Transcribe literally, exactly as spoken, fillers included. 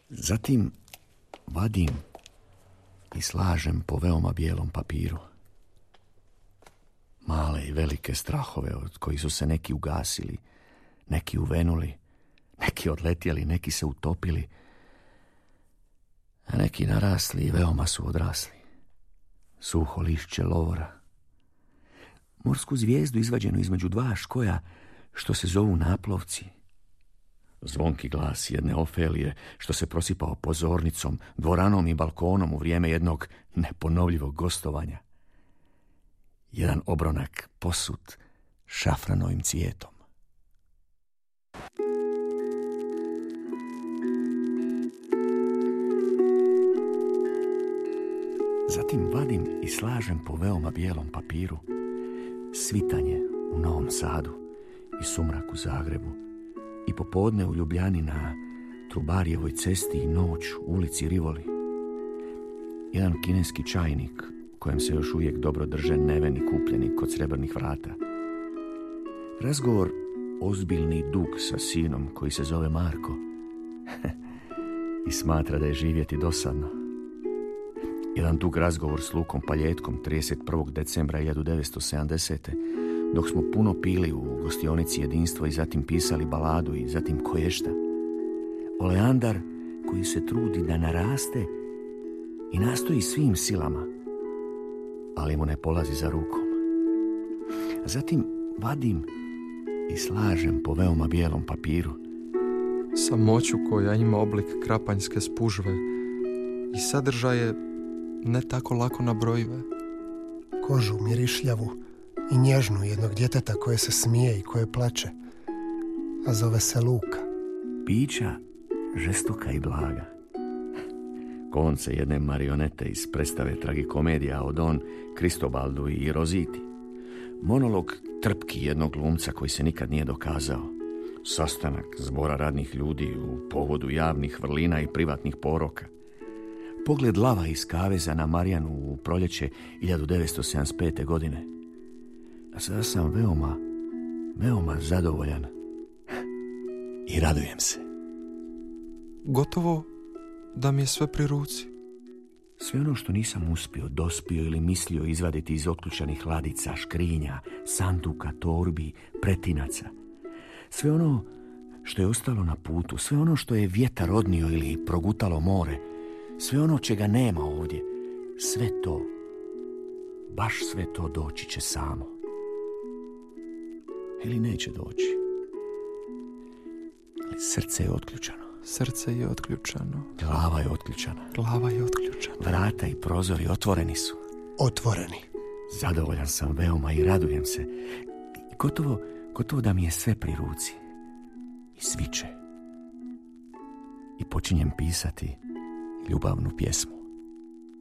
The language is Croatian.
Zatim vadim i slažem po veoma bijelom papiru male i velike strahove od kojih su se neki ugasili, neki uvenuli, neki odletjeli, neki se utopili, a neki narasli i veoma su odrasli. Suho lišće lovora, morsku zvijezdu izvađenu između dva škoja što se zovu naplovci, zvonki glas jedne Ofelije što se prosipao pozornicom, dvoranom i balkonom u vrijeme jednog neponovljivog gostovanja, jedan obronak posut šafranovim cvijetom. Zatim vadim i slažem po veoma bijelom papiru svitanje u Novom Sadu i sumrak u Zagrebu i popodne u Ljubljani na Trubarijevoj cesti i noć u ulici Rivoli. Jedan kineski čajnik u kojem se još uvijek dobro drže neveni kupljeni kod srebrnih vrata. Razgovor ozbiljni dug sa sinom koji se zove Marko i smatra da je živjeti dosadno. Jedan dug razgovor s Lukom Paljetkom trideset prvog decembra hiljadu devetsto sedamdesete dok smo puno pili u gostionici Jedinstvo i zatim pisali baladu i zatim koješta. Oleandar koji se trudi da naraste i nastoji svim silama, ali mu ne polazi za rukom. Zatim vadim i slažem po veoma bijelom papiru samoću koja ima oblik krapanjske spužve i sadržaje ne tako lako nabrojive. Kožu mirišljavu i nježnu jednog djeteta koje se smije i koje plače, a zove se Luka. Bića žestoka i blaga. Konce jedne marionete iz predstave tragikomedija o Don Kristobaldu i Roziti. Monolog trpki jednog glumca koji se nikad nije dokazao. Sastanak zbora radnih ljudi u povodu javnih vrlina i privatnih poroka. Pogled lava iz kaveza na Marijanu u proljeće hiljadu devetsto sedamdeset pete. godine. A sada sam veoma, veoma zadovoljan i radujem se. Gotovo da mi je sve pri ruci. Sve ono što nisam uspio, dospio ili mislio izvaditi iz otključanih ladica, škrinja, sanduka, torbi, pretinaca. Sve ono što je ostalo na putu, sve ono što je vjetar odnio ili progutalo more, sve ono čega nema ovdje, sve to, baš sve to doći će samo. Ili neće doći. Ali srce je otključano. Srce je otključano. Glava je otključana. Glava je otključana. Vrata i prozori otvoreni su. Otvoreni. Zadovoljan sam veoma i radujem se. Gotovo, gotovo da mi je sve pri ruci. I sviće. I počinjem pisati ljubavnu pjesmu.